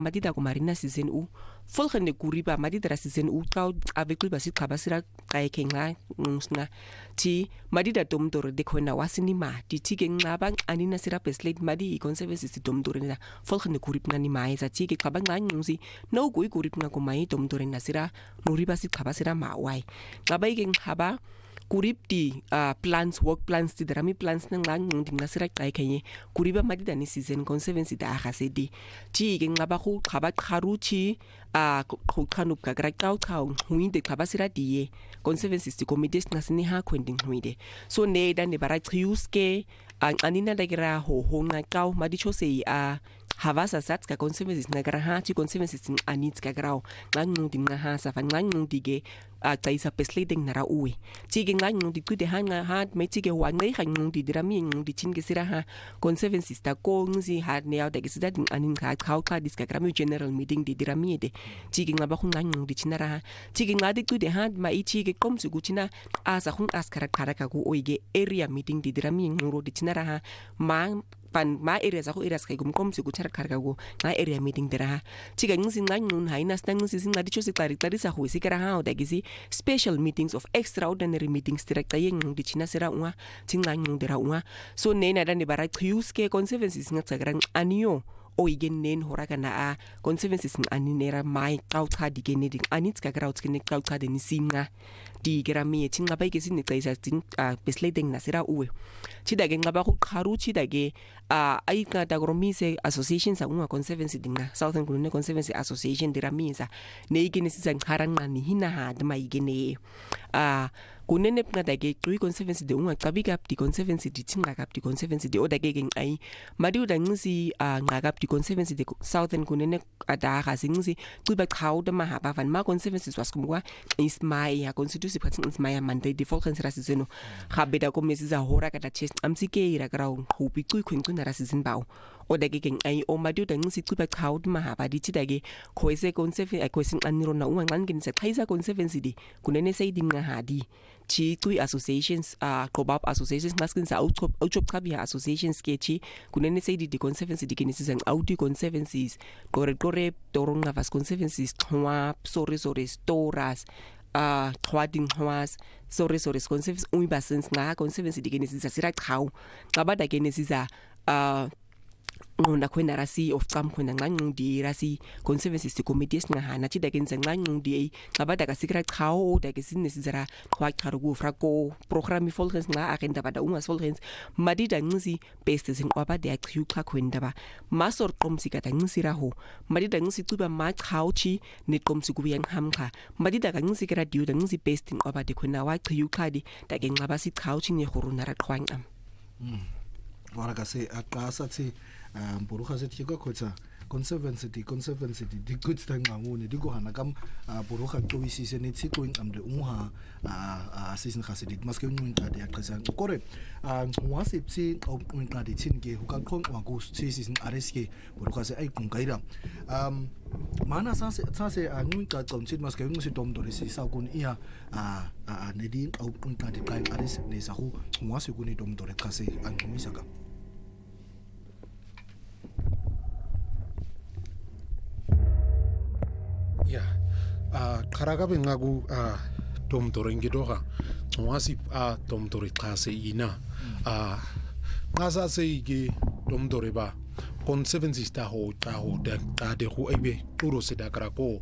madida ko marina season u volgende kuriba madida season u ka avec ba sit kabasira ka ekenga ngusna ti madida domdor de khona wasini ma ti tike ngaba anina sira peslate madi conservancy domdor na volgende kurib ngani mai za tike khaba ngangzi no ku kurib ngako mai domdor na sira nuriba sit kabasira ma wai ngaba ikeng khaba kurip di plans work plans di drami plans nang lang ding nasira kai kanye kuriba madida ni season conservancy da ga sedi ti ke ngaba go khaba kharuchi go khanup ka gra kau kau huinde khaba sira die conservancy sti committees nasini ha kwending huinde so ne da ne bara triuske anina da gra ho na kau madicho sei havasa sats ka conservancy na gra ha ti conservancy anits ka grau ngang ding na ha sa fa ngang dige tsaisa pesleding nara uwe tige ngang di kude hanga hat me tige wa ngai hang di drami di chinge sira ha conservancy sta ko ngi ha ne out da ding anin ka ka dis ka grami general meeting di drami de tige ngaba khu ngang di chinara ha tige ngadi kude ha ma ichi ge komsu guchina asa khung askara khara ka ku oige area meeting di drami ngoro di chinara ha ma area za go area ska gum se kuchara karga go nga area meeting dera chiga ngisi ngangun haina stang ngisi singa dicho se klari sa ho sikara ha o dagisi special meetings of extraordinary meetings director yeng di china sera unwa tinga ngung dera unwa so nena da ne bara khiuske conservancy singa tsagrang aniyo o igen nen horaka na conservancy sing aninera mai kautha digene ding anitska graut kene kautha de nisinga di grami tinga ba ke sin tsaisa ting besleding na sera uwe chidage ngaba ku kharu chidage ai ka da gromise association sa unwa conservancy dinga southern Kunene conservancy association diramisa ne igene sisa ngharang ngani hina ha de mai igene kunene pnga dage tui conservancy de unwa kabika di conservancy di tinga kap di conservancy de oda gegen ai madi uda ngisi ngakap di conservancy de southern Kunene ada ga singsi kuba khauda ma haba van ma conservancy was kumwa ismai ya constituency patin ismai mande di volgens rasizeno habeda ko mesiza hora kada chest amsike ira grau hubi kui kwinkwina rasizin bau oda gegen ai o madi uda ngisi kuba khauda ma haba di chidage khoise conservancy khoising aniro na unwa ngangin sa khaisa conservancy di kunene sai dinga hadi chi tui associations kobab associations naskin sa outchop kabia associations kechi kunene sei di conservancy di kinisi sang audi conservancies gore toronga vas conservancies twa sorry storas trading was sorry conservancies uibasens nga conservancy di kinisi sa sira khau ngabada kinisi sa ngona khwena rasi of kam khwena ngangung di rasi conservancy committees nga hana chida kenza ngangung di ngabada ka sikra khao da ke sinne sizara khwa kharugu frako program volgens nga agenda bada unga volgens madida ngisi best sing oba de akhu kha khwenda ba masor komsika ta ngisira ho madida ngisi tuba ma khauchi ne komsi kubuyan hamkha madida ka ngisi kra diu da ngisi best oba de khwena wa khu khadi da ke ngaba si khauchi ne khuruna ra khwang am wara ka se aqasa thi boruga se tshika khotsa conservancy di good thing ngangone di go hana kam boruga tloisise ne tshitloing amde unha season khase dit maske unqadi yaqhisa kore wasipsi unqadi thinke hukaqhong waku season RSK boruga se ayiqungaira mana sase unqa qomtsit maske ungisi domdore sisa kun iya ne di unqadi kai RS ne sa hu wasi kuni domdore khase anqumisa ka ya kharaga bengaku domdore ngidoga wasi domdore khase ina ngasa seige domdore ba conservancy sta ho ta ho da de ho ebe turo se da krako